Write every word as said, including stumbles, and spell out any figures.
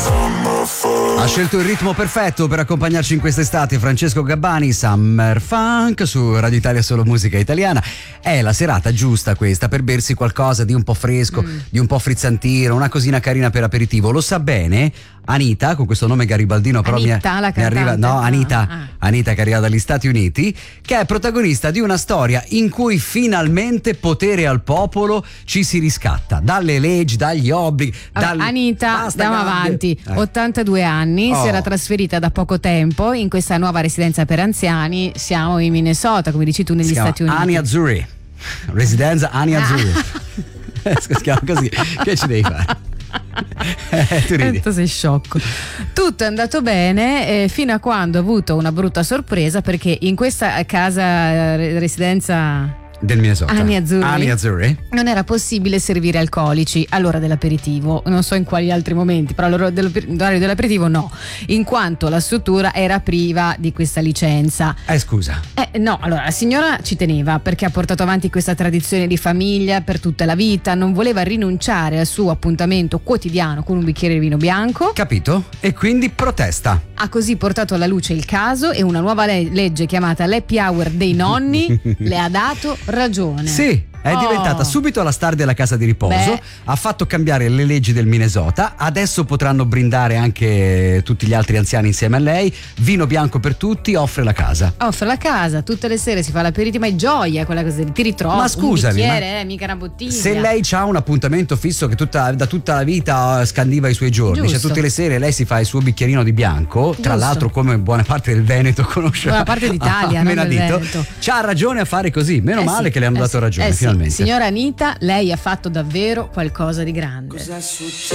Ha scelto il ritmo perfetto per accompagnarci in quest'estate Francesco Gabbani, Summer Funk su Radio Italia, solo musica italiana. È la serata giusta questa per bersi qualcosa di un po' fresco, mm. di un po' frizzantino, una cosina carina per aperitivo. Lo sa bene Anita, con questo nome garibaldino, però Anita, mi, la mi arriva no Anita, ah. Anita che arriva dagli Stati Uniti, che è protagonista di una storia in cui finalmente potere al popolo ci si riscatta dalle leggi, dagli obblighi. Allora, dal... Anita, andiamo avanti, eh. ottantadue anni, oh. si era trasferita da poco tempo in questa nuova residenza per anziani. Siamo in Minnesota, come dici tu, negli si Stati Uniti. Ani Azzurri, residenza Ani Azzurri. Ah. Si chiama così, che ci devi fare? Eh, tu ridi. Tu sei sciocco. Tutto è andato bene eh, fino a quando ho avuto una brutta sorpresa, perché in questa casa eh, residenza del Minnesota, Ani Azzurri, Ani Azzurri, non era possibile servire alcolici all'ora dell'aperitivo. Non so in quali altri momenti, però all'ora dell'orario dell'aperitivo no, in quanto la struttura era priva di questa licenza. Eh scusa. Eh no, allora la signora ci teneva perché ha portato avanti questa tradizione di famiglia per tutta la vita, non voleva rinunciare al suo appuntamento quotidiano con un bicchiere di vino bianco. Capito? E quindi protesta. Ha così portato alla luce il caso e una nuova le- legge chiamata l'Happy Hour dei nonni le ha dato ragione. Sì, è Oh. diventata subito la star della casa di riposo. Beh. Ha fatto cambiare le leggi del Minnesota. Adesso potranno brindare anche tutti gli altri anziani insieme a lei. Vino bianco per tutti, offre la casa. Offre la casa, tutte le sere si fa l'aperitivo, ma è gioia quella cosa, ti ritrovi. Ma scusami, un bicchiere, ma eh, mica una bottiglia. se lei ha un appuntamento fisso che tutta, da tutta la vita scandiva i suoi giorni, Giusto. cioè tutte le sere lei si fa il suo bicchierino di bianco, tra Giusto. l'altro come buona parte del Veneto conosce, Buona parte d'Italia, a non del menadito, Veneto. c'ha ragione a fare così, meno Eh male sì, che le hanno eh dato sì, ragione eh sì. finalmente. Signora Anita, lei ha fatto davvero qualcosa di grande. Cos'è successo?